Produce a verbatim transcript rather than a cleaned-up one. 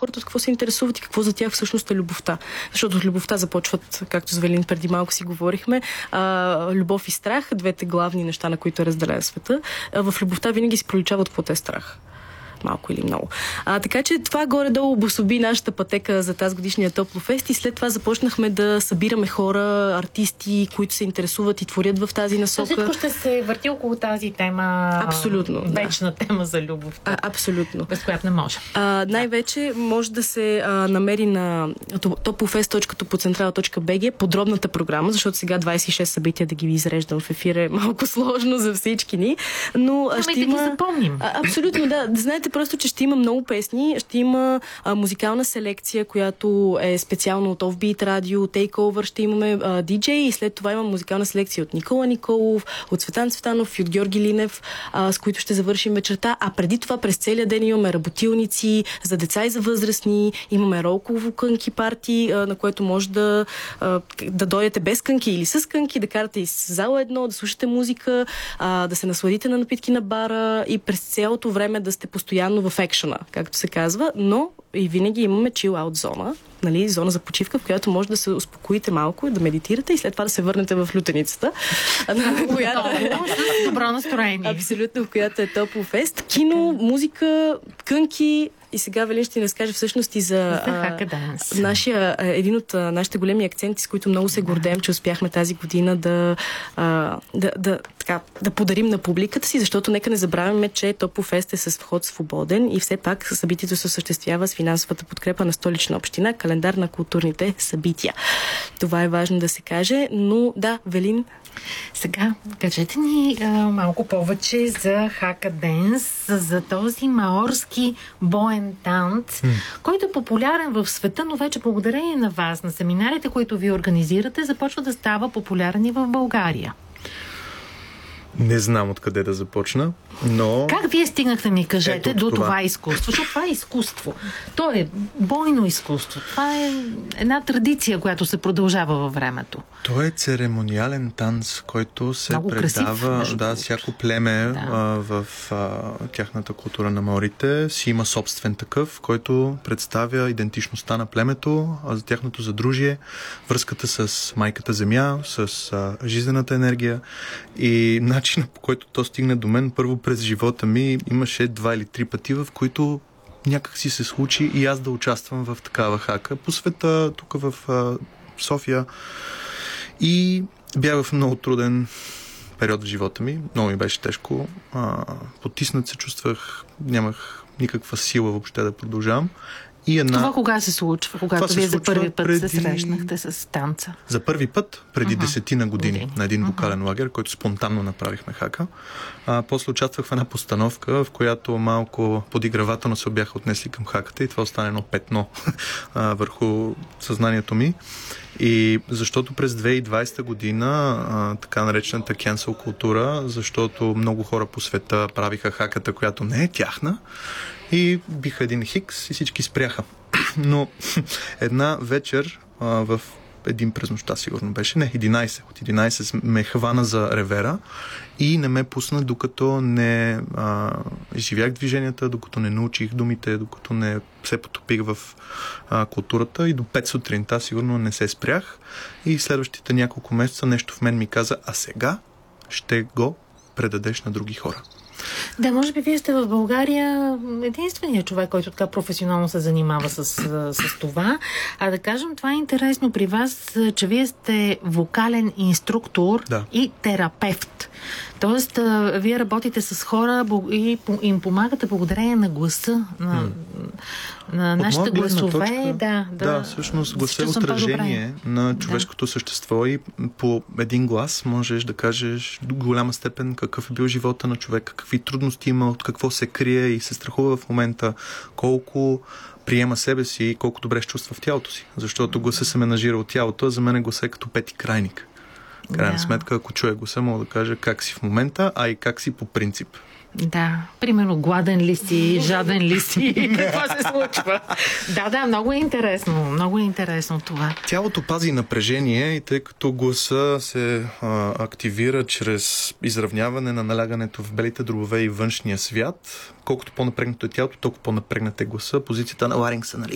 хората от какво се интересуват и какво за тях всъщност е любовта. Защото от любовта започват, както с Велин преди малко си говорихме, а, любов и страх, двете главни неща, на които е разделен света. А, в любовта винаги си проличават какво те е страх. Малко или много. А, така че това горе-долу обособи нашата пътека за тази годишния Топлофест и след това започнахме да събираме хора, артисти, които се интересуват и творят в тази насока. Всичко ще се върти около тази тема. Абсолютно. Вечна да. тема за любов. А, абсолютно. Без която не може. А, най-вече може да се а, намери на топлофест точка топоцентрала точка би джи подробната програма, защото сега двайсет и шест събития да ги изреждам в ефир е малко сложно за всички ни. Но Ама ще да има... ги запомним. А, абсолютно, да. Знаете просто, че ще има много песни, ще има а, музикална селекция, която е специално от Offbeat Radio, Takeover, ще имаме а, диджей и след това има музикална селекция от Никола Николов, от Цветан Цветанов и от Георги Линев, а, с които ще завършим вечерта. А преди това през целия ден имаме работилници за деца и за възрастни, имаме ролково кънки парти, а, на което може да, а, да дойдете без кънки или с кънки, да карате из зала едно, да слушате музика, а, да се насладите на напитки на бара и през цялото време да сте постоянно в екшена, както се казва, но и винаги имаме chill-out зона, нали, зона за почивка, в която може да се успокоите малко, да медитирате и след това да се върнете в лютеницата. която е добро настроение. Абсолютно, в която е Топлофест. Кино, музика, кънки. И сега Велин ще ни разкаже всъщност и за а, нашия, един от а, нашите големи акценти, с които много се гордеем, че успяхме тази година да, а, да, да, така, да подарим на публиката си, защото нека не забравяме, че Топлофест е с вход свободен и все пак събитието се осъществява с финансовата подкрепа на Столична община, календар на културните събития. Това е важно да се каже, но да, Велин. Сега, кажете ни а, малко повече за Хака Денс, за този маорски боен танц, mm. който е популярен в света, но вече благодарение на вас, на семинарите, които ви организирате, започва да става популярен и в България. Не знам откъде да започна, но... Как вие стигнахте, ми кажете, Ето до това. това изкуство? Защото това е изкуство. То е бойно изкуство. Това е една традиция, която се продължава във времето. То е церемониален танц, който се Много предава... красив, да, всяко племе да. а, в а, тяхната култура на маорите си има собствен такъв, който представя идентичността на племето, а за тяхното задружие, връзката с майката земя, с а, жизнената енергия и начинът, по който то стигне до мен, първо през живота ми имаше два или три пъти, в които някак си се случи и аз да участвам в такава хака по света, тук в а, София. И бях в много труден период в живота ми. Много ми беше тежко. А, потиснат се чувствах, нямах никаква сила въобще да продължавам. И една... Това кога се случва? Когато вие за първи път преди... се срещнахте с танца? За първи път, преди uh-huh. десетина години, години, на един вокален uh-huh. лагер, който спонтанно направихме хака. А, после участвах в една постановка, в която малко подигравателно се бяха отнесли към хаката и това остане едно петно а, върху съзнанието ми. И защото през две хиляди и двадесета година а, така наречената cancel култура, защото много хора по света правиха хаката, която не е тяхна, и биха един хикс и всички спряха. Но една вечер а, в един през нощта сигурно беше, не, единайсет, от единайсет ме хвана за ревера и не ме пусна, докато не а, изживях движенията, докато не научих думите, докато не се потопих в а, културата и до пет сутринта сигурно не се спрях и следващите няколко месеца нещо в мен ми каза, а сега ще го предадеш на други хора. Да, може би вие сте в България единственият човек, който така професионално се занимава с, с това. А да кажем, това е интересно при вас, че вие сте вокален инструктор да. и терапевт. Тоест, вие работите с хора и им помагате благодарение на гласа, на, hmm. на нашите гласове. Точка, да, да, да, всъщност гласа е отражение на човешкото да. същество и по един глас можеш да кажеш до голяма степен какъв е бил живота на човека, какви трудности има, от какво се крие и се страхува в момента, колко приема себе си и колко добре се чувства в тялото си. Защото гласа се менажира от тялото, а за мен гласа е като пети крайник. Крайна да. сметка, ако чуя гласа, мога да кажа как си в момента, а и как си по принцип. Да, примерно гладен ли си, жаден ли си, какво се случва. Да, да, много е интересно, много е интересно това. Тялото пази напрежение и тъй като гласа се а, активира чрез изравняване на налягането в белите дробове и външния свят, колкото по-напрегнато е тялото, толкова по-напрегнат е гласа, позицията на ларингса, нали?